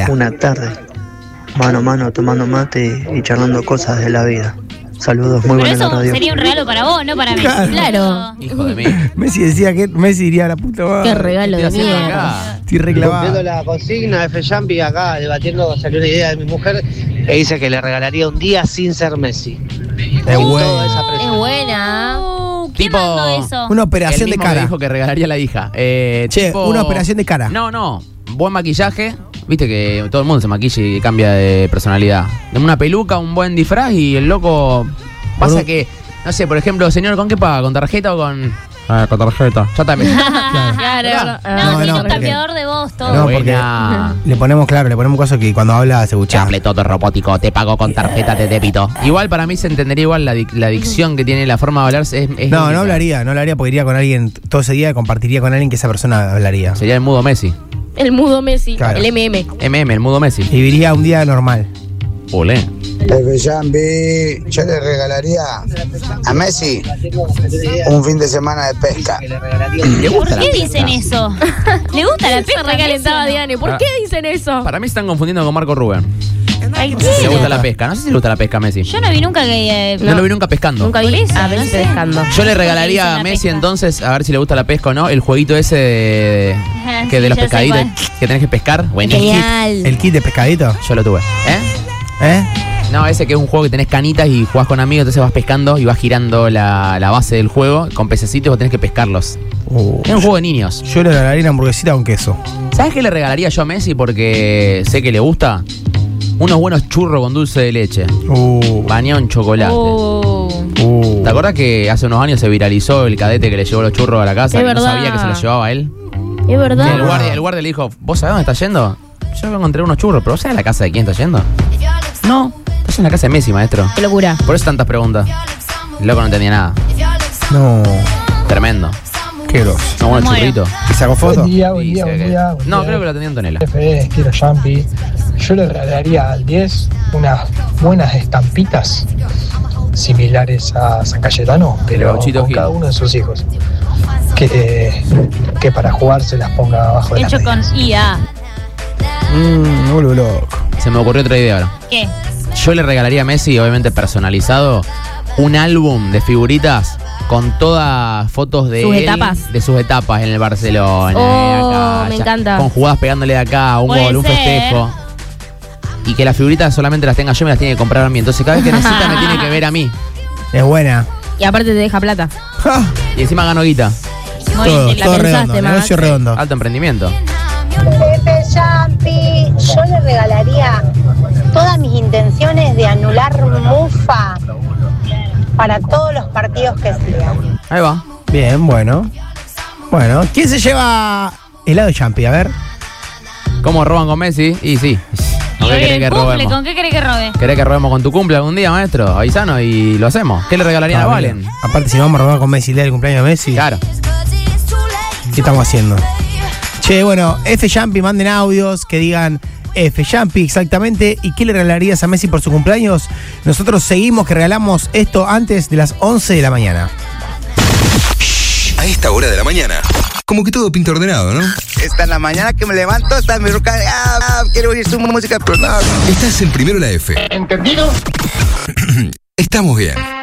una tarde, mano a mano, tomando mate y charlando cosas de la vida. Saludos, muy buena la radio. Pero eso sería un regalo para vos, no para mí. Claro. Hijo de mí. Messi decía que Messi iría a la puta madre. Qué regalo de mierda. Estoy reclamado. Cumpliendo la consigna, F. Jampi acá debatiendo, salió una idea de mi mujer que dice que le regalaría un día sin ser Messi. Es bueno. Es buena. ¿Quién mandó eso? Una operación El de mismo que cara. dijo que regalaría la hija. Una operación de cara. No. Buen maquillaje. Viste que todo el mundo se maquilla y cambia de personalidad. Una peluca, un buen disfraz y el loco... Pasa que, no sé, por ejemplo, señor, ¿con qué paga? ¿Con tarjeta o con...? Con tarjeta. Ya también. Claro. No, tiene un cambiador de voz, todo. No, porque le ponemos cosas que cuando habla se escucha. Hable todo robótico, te pago con tarjeta de débito. Igual para mí se entendería igual la dicción que tiene, la forma de hablar es no hablaría porque iría con alguien todo ese día y compartiría con alguien que esa persona hablaría. Sería el mudo Messi. El mudo Messi, claro. el MM. El mudo Messi. Y viviría un día normal. Olé. F. Jampi, yo le regalaría a Messi un fin de semana de pesca. ¿Por qué dicen eso? ¿Le gusta la pesca? Recalentaba Diane. ¿Por qué dicen eso? Para mí se están confundiendo con Marco Rubén. Ay, Le gusta la pesca. No sé si le gusta la pesca a Messi. Yo no vi nunca que... No lo vi nunca pescando. Nunca vi Por eso, a Messi no sé. pescando. Yo le regalaría a Messi entonces, a ver si le gusta la pesca o no, el jueguito ese de Sí, de los ya sé pescaditos cuál. que tenés que pescar. Buenísimo. Genial. ¿El kit de pescadito? Yo lo tuve. No, ese que es un juego que tenés canitas y jugás con amigos, entonces vas pescando y vas girando la base del juego con pececitos y vos tenés que pescarlos. Es un juego de niños. Yo le regalaría una hamburguesita con queso. ¿Sabes qué le regalaría yo a Messi porque sé que le gusta? Unos buenos churros con dulce de leche. Bañado en chocolate. ¿Te acordás que hace unos años se viralizó el cadete que le llevó los churros a la casa? Es Que no verdad. sabía que se los llevaba él. Es verdad. Y el guardia le dijo, ¿vos sabés dónde está yendo? Yo vengo a entregar unos churros, pero ¿vos sabés la casa de quién está yendo? No, estás en la casa de Messi, maestro. Qué locura. Por eso tantas preguntas. El loco no entendía nada. No. Tremendo. Qué grosso. No, bueno, Muero. churrito. ¿Y sacó foto? Buen día, buen día. No, creo que lo tenía Antonella. F, quiero Jampi. Yo le regalaría al 10 unas buenas estampitas similares a San Cayetano, pero Chito con Gil. cada uno de sus hijos. Que para jugar se las ponga abajo de la Hecho con IA. Me vuelvo loco. Se me ocurrió otra idea ahora. ¿Qué? Yo le regalaría a Messi, obviamente personalizado, un álbum de figuritas con todas fotos de Sus él, etapas. de sus etapas en el Barcelona. Me encanta. Con jugadas pegándole de acá, un Puede gol, un ser. festejo. Y que las figuritas solamente las tenga yo, me las tiene que comprar a mí. Entonces cada vez que necesita me tiene que ver a mí. Es buena. Y aparte te deja plata. Y encima gano guita. Muy Todo, bien. la todo pensaste, redondo. Max. Negocio redondo. Alto emprendimiento. Pepe Jampi, yo le regalaría todas mis intenciones de anular Mufa para todos los partidos que sigan. Ahí va. Bien, bueno. Bueno, ¿quién se lleva helado de Champi? A ver. ¿Cómo roban con Messi? Y sí. ¿Con Y qué hoy querés el que cumple, robemos? ¿con qué querés que robe? ¿Querés que robemos con tu cumple algún día, maestro? Avisanos y lo hacemos. ¿Qué le regalarían a Valen? Aparte, si vamos a robar con Messi el día del cumpleaños de Messi, Claro. ¿qué estamos haciendo? Che, bueno, F. Jampi, manden audios que digan F. Jampi exactamente. ¿Y qué le regalarías a Messi por su cumpleaños? Nosotros seguimos que regalamos esto antes de las 11 de la mañana. A esta hora de la mañana, como que todo pinta ordenado, ¿no? Esta en la mañana que me levanto, está mi ruca de... quiero oír su música, pero no. Estás en Primero la F. ¿Entendido? Estamos bien.